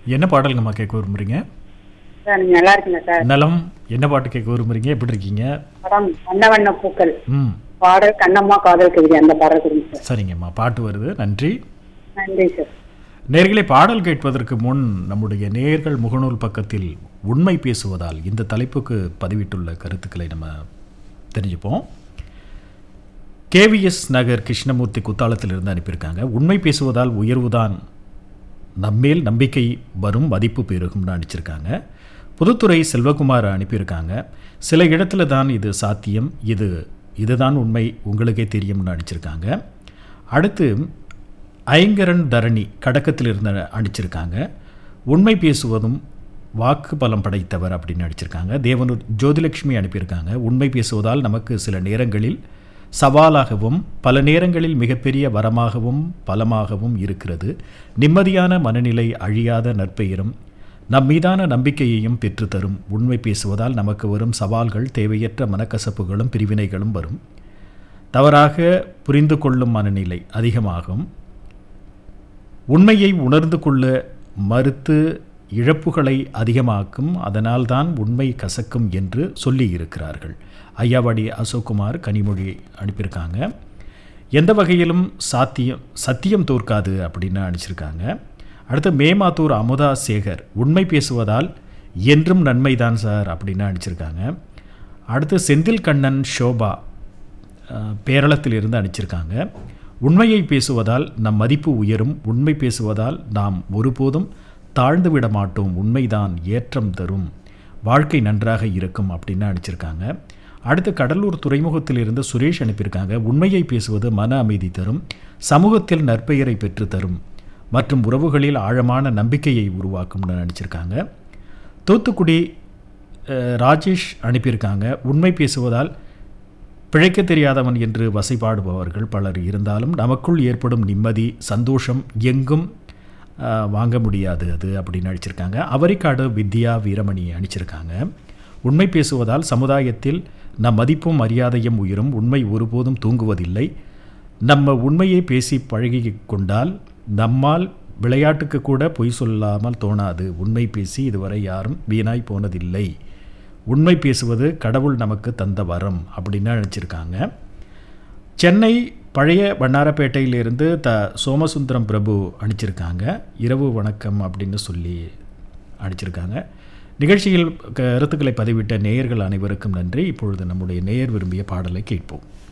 என்ன பாடலுங்கம்மா கேட்க விரும்புறீங்க? சார் நீங்க நல்லா இருக்கீங்க சார்? நலம். என்ன பாட்டு கேட்க விரும்புறீங்க? எப்படி இருக்கீங்க? படம் வண்ண வண்ண பூக்கள். ம். பாடல் கண்ணம்மா காதல் கவிதை, அந்த பாடல் கொடுங்க சார். சரிங்கம்மா, பாட்டு வருது. நன்றி. நன்றி சார். நேயர்களே, பாடல் கேட்பதற்கு முன் நம்முடைய நேயர்கள் முகநூல் பக்கத்தில் உண்மை பேசுவதால் இந்த தலைப்புக்கு பதிவிட்டுள்ள கருத்துக்களை நம்ம தெரிஞ்சுப்போம். கேவிஎஸ் நகர் கிருஷ்ணமூர்த்தி குத்தாலத்திலிருந்து அனுப்பியிருக்காங்க. உண்மை பேசுவதால் உயர்வுதான், நம்மேல் நம்பிக்கை வரும், மதிப்பு பெருகும்னு அனுப்பிச்சிருக்காங்க. புதுத்துறை செல்வகுமார் அனுப்பியிருக்காங்க. சில இடத்துல தான் இது சாத்தியம், இதுதான் உண்மை, உங்களுக்கே தெரியும்னு அனுப்பிச்சிருக்காங்க. அடுத்து ஐங்கரன் தரணி கடக்கத்திலிருந்து அனுப்பிச்சிருக்காங்க. உண்மை பேசுவதும் வாக்கு பலம் படைத்தவர் அப்படின்னு அடிச்சிருக்காங்க. தேவனூர் ஜோதிலட்சுமி அனுப்பியிருக்காங்க. உண்மை பேசுவதால் நமக்கு சில நேரங்களில் சவாலாகவும் பல நேரங்களில் மிகப்பெரிய வரமாகவும் பலமாகவும் இருக்கிறது. நிம்மதியான மனநிலை, அழியாத நற்பெயரும் நம் மீதான நம்பிக்கையையும் பெற்றுத்தரும். உண்மை பேசுவதால் நமக்கு வரும் சவால்கள், தேவையற்ற மனக்கசப்புகளும் பிரிவினைகளும் வரும். தவறாக புரிந்து கொள்ளும் மனநிலை அதிகமாகும். உண்மையை உணர்ந்து கொள்ள மறுத்து இழப்புகளை அதிகமாக்கும். அதனால்தான் உண்மை கசக்கும் என்று சொல்லி இருக்கிறார்கள். ஐயாவாடி அசோக்குமார் கனிமொழி அனுப்பியிருக்காங்க. எந்த வகையிலும் சத்தியம் தோற்காது அப்படின்னு அனுப்பிச்சிருக்காங்க. அடுத்து மேமாத்தூர் அமுதா சேகர், உண்மை பேசுவதால் என்றும் நன்மைதான் சார் அப்படின்னு அனுப்பிச்சிருக்காங்க. அடுத்து செந்தில் கண்ணன் ஷோபா பேரளத்திலிருந்து அனுப்பிச்சிருக்காங்க. உண்மையை பேசுவதால் நம் மதிப்பு உயரும். உண்மை பேசுவதால் நாம் ஒருபோதும் தாழ்ந்து விட மாட்டோம். உண்மைதான் ஏற்றம் தரும், வாழ்க்கை நன்றாக இருக்கும் அப்படின்னு அனுப்பிச்சிருக்காங்க. அடுத்து கடலூர் துறைமுகத்திலிருந்து சுரேஷ் அனுப்பியிருக்காங்க. உண்மையை பேசுவது மன அமைதி தரும், சமூகத்தில் நற்பெயரை பெற்று தரும் மற்றும் உறவுகளில் ஆழமான நம்பிக்கையை உருவாக்கும்னு நினச்சிருக்காங்க. தூத்துக்குடி ராஜேஷ் அனுப்பியிருக்காங்க. உண்மை பேசுவதால் பிழைக்க தெரியாதவன் என்று வசைபாடுபவர்கள் பலர் இருந்தாலும் நமக்குள் ஏற்படும் நிம்மதி, சந்தோஷம் எங்கும் வாங்க முடியாது அது அப்படின்னு அடிச்சிருக்காங்க. அவரிக்காடு வித்யா வீரமணி அனுப்பிச்சிருக்காங்க. உண்மை பேசுவதால் சமுதாயத்தில் நம் மதிப்பும் மரியாதையும் உயரும். உண்மை ஒருபோதும் தூங்குவதில்லை. நம்ம உண்மையை பேசி பழகி கொண்டால் நம்மால் விளையாட்டுக்கு கூட பொய் சொல்லாமல் தோணாது. உண்மை பேசி இதுவரை யாரும் வீணாய் போனதில்லை. உண்மை பேசுவது கடவுள் நமக்கு தந்த வரம் அப்படின்னு நினச்சிருக்காங்க. சென்னை பழைய வண்ணாரப்பேட்டையிலிருந்து சோமசுந்தரம் பிரபு அனுப்பிச்சிருக்காங்க. இரவு வணக்கம் அப்படின்னு சொல்லி அனுப்பிச்சிருக்காங்க. நிகழ்ச்சியில் கருத்துக்களை பதிவிட்ட நேயர்கள் அனைவருக்கும் நன்றி. இப்பொழுது நம்முடைய நேயர் விரும்பிய பாடலை கேட்போம்.